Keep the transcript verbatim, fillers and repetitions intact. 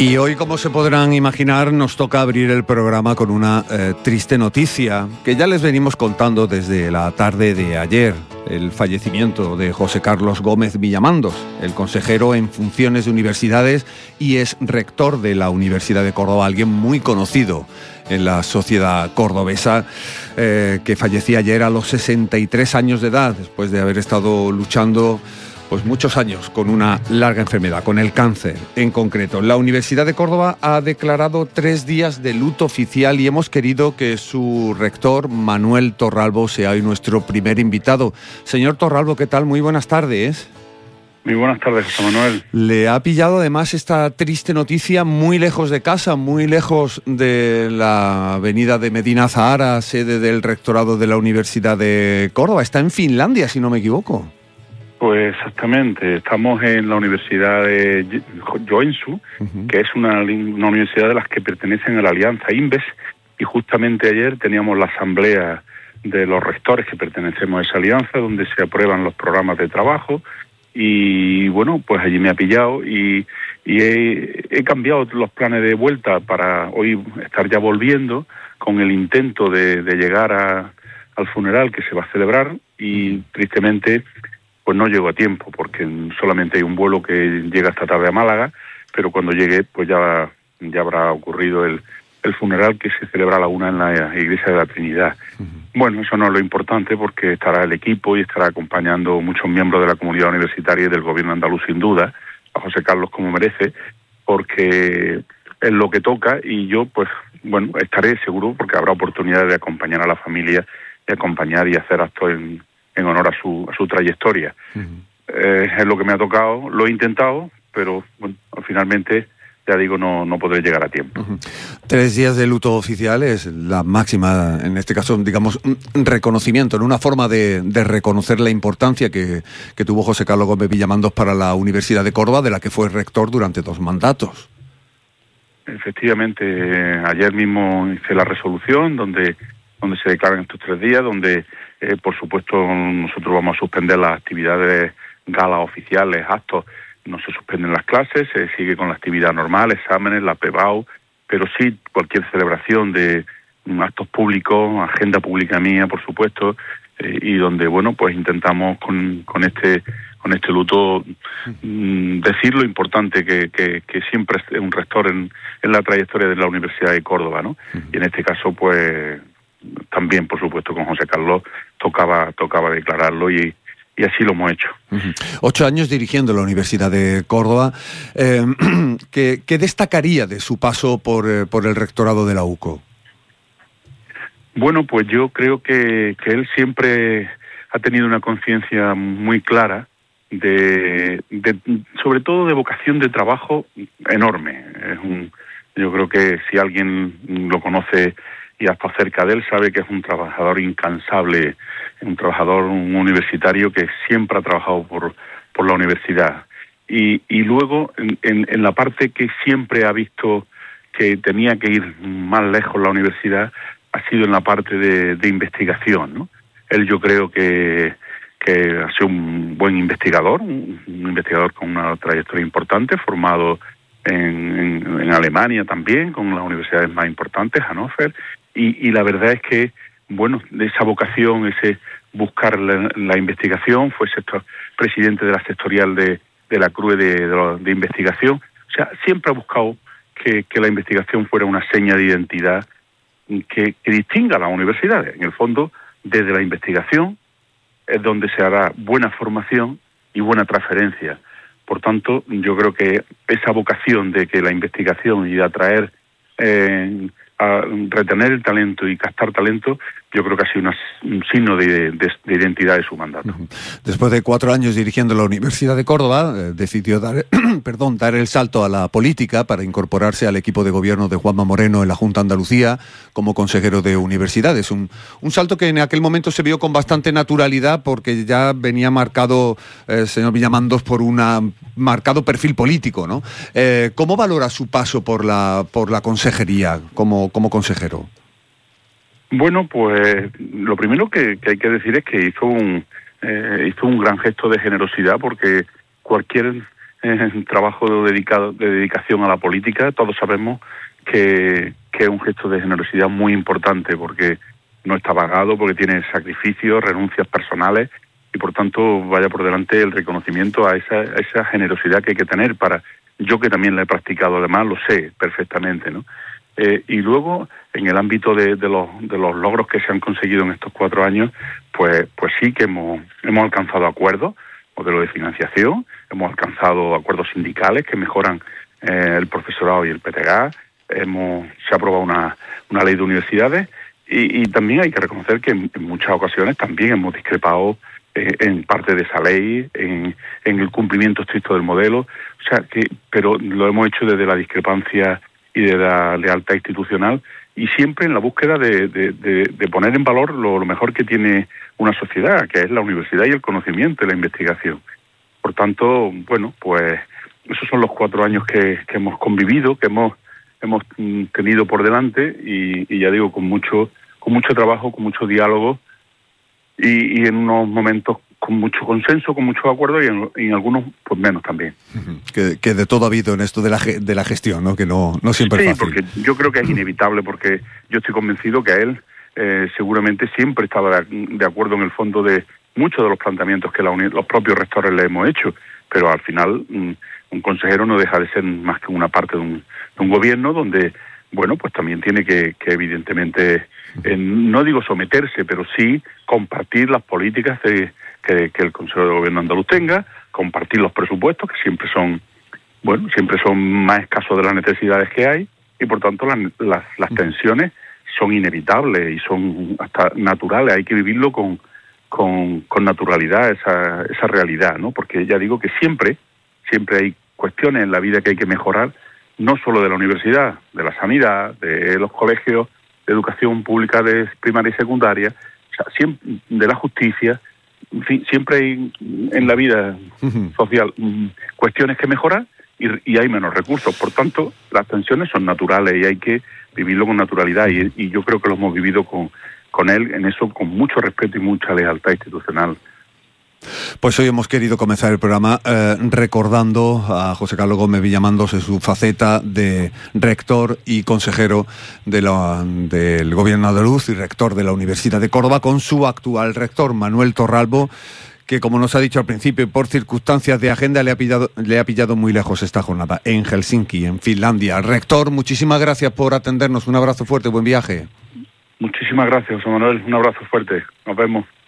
Y hoy, como se podrán imaginar, nos toca abrir el programa con una eh, triste noticia que ya les venimos contando desde la tarde de ayer. El fallecimiento de José Carlos Gómez Villamandos, el consejero en funciones de universidades y es rector de la Universidad de Córdoba, alguien muy conocido en la sociedad cordobesa, eh, que fallecía ayer a los sesenta y tres años de edad, después de haber estado luchando pues muchos años con una larga enfermedad, con el cáncer en concreto. La Universidad de Córdoba ha declarado tres días de luto oficial y hemos querido que su rector, Manuel Torralbo, sea hoy nuestro primer invitado. Señor Torralbo, ¿qué tal? Muy buenas tardes. Muy buenas tardes, José Manuel. Le ha pillado además esta triste noticia muy lejos de casa, muy lejos de la avenida de Medina Zahara, sede del rectorado de la Universidad de Córdoba. Está en Finlandia, si no me equivoco. Pues exactamente, estamos en la Universidad de Joensuu, uh-huh. que es una, una universidad de las que pertenecen a la Alianza Inves, y justamente ayer teníamos la asamblea de los rectores que pertenecemos a esa alianza, donde se aprueban los programas de trabajo, y bueno, pues allí me ha pillado, y, y he, he cambiado los planes de vuelta para hoy estar ya volviendo, con el intento de, de llegar a, al funeral que se va a celebrar, y tristemente pues no llego a tiempo, porque solamente hay un vuelo que llega esta tarde a Málaga, pero cuando llegue pues ya, ya habrá ocurrido el, el funeral que se celebra a la una en la Iglesia de la Trinidad. Uh-huh. Bueno, eso no es lo importante, porque estará el equipo y estará acompañando muchos miembros de la comunidad universitaria y del gobierno andaluz, sin duda, a José Carlos como merece, porque es lo que toca, y yo pues bueno, estaré seguro, porque habrá oportunidad de acompañar a la familia, de acompañar y hacer actos en en honor a su a su trayectoria. Uh-huh. Eh, es lo que me ha tocado, lo he intentado, pero bueno, finalmente, ya digo, no, no podré llegar a tiempo. Uh-huh. Tres días de luto oficial es la máxima, en este caso, digamos, un reconocimiento, en una forma de, de reconocer la importancia que, que tuvo José Carlos Gómez Villamandos para la Universidad de Córdoba, de la que fue rector durante dos mandatos. Efectivamente, ayer mismo hice la resolución donde, donde se declaran estos tres días, donde Eh, por supuesto, nosotros vamos a suspender las actividades, galas oficiales, actos. No se suspenden las clases, se sigue con la actividad normal, exámenes, la P B A U, pero sí cualquier celebración de actos públicos, agenda pública mía, por supuesto, eh, y donde, bueno, pues intentamos con, con este con este luto mm, decir lo importante que, que, que siempre es un rector en, en la trayectoria de la Universidad de Córdoba, ¿no? Y en este caso, pues también, por supuesto, con José Carlos tocaba tocaba declararlo, y, y así lo hemos hecho. Uh-huh. Ocho años dirigiendo la Universidad de Córdoba. Eh, ¿qué, ¿Qué destacaría de su paso por, eh, por el rectorado de la U C O? Bueno, pues yo creo que, que él siempre ha tenido una conciencia muy clara de, de, sobre todo de vocación de trabajo enorme. Es un, yo creo que si alguien lo conoce y hasta cerca de él, sabe que es un trabajador incansable, un trabajador un universitario que siempre ha trabajado por, por la universidad. Y, y luego, en, en, en la parte que siempre ha visto que tenía que ir más lejos la universidad, ha sido en la parte de, de investigación, ¿no? Él, yo creo que, que ha sido un buen investigador, un, un investigador con una trayectoria importante, formado en, en, en Alemania también, con las universidades más importantes, Hannover. Y, y la verdad es que, bueno, de esa vocación, ese buscar la, la investigación, fue sector, presidente de la sectorial de, de la C R U E de, de, de investigación. O sea, siempre ha buscado que, que la investigación fuera una seña de identidad que, que distinga a las universidades. En el fondo, desde la investigación es donde se hará buena formación y buena transferencia. Por tanto, yo creo que esa vocación de que la investigación y de atraer eh, a retener el talento y captar talento, yo creo que ha sido una, un signo de, de, de identidad de su mandato. Después de cuatro años dirigiendo la Universidad de Córdoba, eh, decidió dar, perdón, dar el salto a la política para incorporarse al equipo de gobierno de Juanma Moreno en la Junta de Andalucía como consejero de universidades. Un, un salto que en aquel momento se vio con bastante naturalidad, porque ya venía marcado, eh, señor Villamandos, por un marcado perfil político, ¿no? Eh, ¿Cómo valora su paso por la, por la consejería como, como consejero? Bueno, pues lo primero que, que hay que decir es que hizo un eh, hizo un gran gesto de generosidad, porque cualquier eh, trabajo dedicado, de dedicación a la política. Todos sabemos que, que es un gesto de generosidad muy importante, porque no está pagado, porque tiene sacrificios, renuncias personales, y por tanto vaya por delante el reconocimiento a esa, a esa generosidad que hay que tener para... Yo que también la he practicado, además, lo sé perfectamente, ¿no? Eh, y luego, en el ámbito de, de, los, de los logros que se han conseguido en estos cuatro años, pues, pues sí que hemos, hemos alcanzado acuerdos, modelo de financiación, hemos alcanzado acuerdos sindicales que mejoran eh, el profesorado y el P T G A, hemos, se ha aprobado una, una ley de universidades, y, y también hay que reconocer que en, en muchas ocasiones también hemos discrepado eh, en parte de esa ley, en, en el cumplimiento estricto del modelo, o sea que, pero lo hemos hecho desde la discrepancia y de la lealtad institucional, y siempre en la búsqueda de, de, de, de poner en valor lo, lo mejor que tiene una sociedad, que es la universidad y el conocimiento y la investigación. Por tanto, bueno, pues esos son los cuatro años que, que hemos convivido, que hemos hemos tenido por delante, y, y ya digo, con mucho con mucho trabajo, con mucho diálogo, y, y en unos momentos con mucho consenso, con mucho acuerdo, y en, y en algunos pues menos también. Que, que de todo ha habido en esto de la, de la gestión, ¿no? Que no, no siempre sí, es fácil. Sí, porque yo creo que es inevitable, porque yo estoy convencido que a él eh, seguramente siempre estaba de, de acuerdo en el fondo de muchos de los planteamientos que la uni- los propios rectores le hemos hecho, pero al final mm, un consejero no deja de ser más que una parte de un, de un gobierno donde, bueno, pues también tiene que, que evidentemente, eh, no digo someterse, pero sí compartir las políticas de, que, que el Consejo de Gobierno andaluz tenga, compartir los presupuestos, que siempre son, bueno, siempre son más escasos de las necesidades que hay, y por tanto las, las, las tensiones son inevitables y son hasta naturales. Hay que vivirlo con, con, con naturalidad, esa, esa realidad, ¿no? Porque ya digo que siempre, siempre hay cuestiones en la vida que hay que mejorar, no solo de la universidad, de la sanidad, de los colegios de educación pública de primaria y secundaria, o sea, siempre, de la justicia, en fin, siempre hay en la vida social cuestiones que mejorar, y, y hay menos recursos. Por tanto, las tensiones son naturales y hay que vivirlo con naturalidad, y, y yo creo que lo hemos vivido con, con él, en eso, con mucho respeto y mucha lealtad institucional. Pues hoy hemos querido comenzar el programa eh, recordando a José Carlos Gómez Villamandos en su faceta de rector y consejero de la, del Gobierno andaluz y rector de la Universidad de Córdoba, con su actual rector, Manuel Torralbo, que, como nos ha dicho al principio, por circunstancias de agenda le ha pillado, le ha pillado muy lejos esta jornada, en Helsinki, en Finlandia. Rector, muchísimas gracias por atendernos. Un abrazo fuerte, buen viaje. Muchísimas gracias, José Manuel. Un abrazo fuerte. Nos vemos.